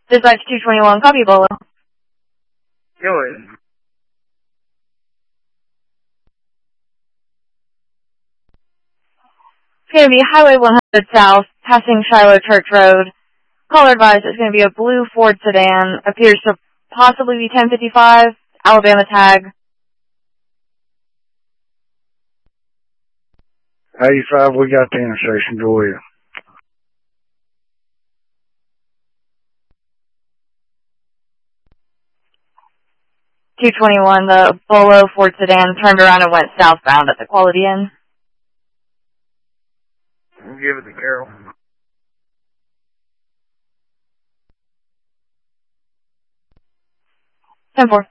Dispatch 221, copy Bolo. Yours. It's going to be Highway 100 South, passing Shiloh Church Road. Caller advised it's going to be a blue Ford sedan. Appears to possibly be 1055, Alabama tag. 85, we got the intersection. Go ahead. $221, the Bolo Ford sedan turned around and went southbound at the Quality Inn. We'll give it to Carol. Ten four.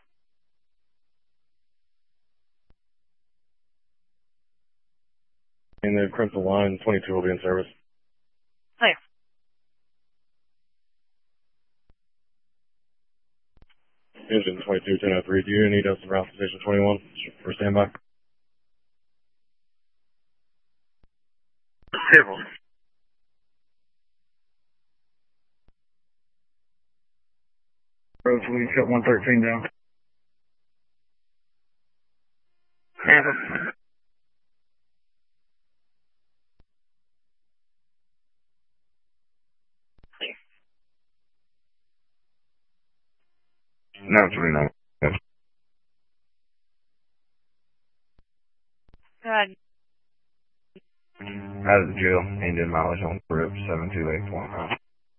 And the Crimson Line 22 will be in service. Clear. Engine 22, 1003. Do you need us around station 21 for standby? Civil. Road, we shut 113 down. Handle. No, 29. Go ahead. Out of the jail, Indian mileage on grip 72819.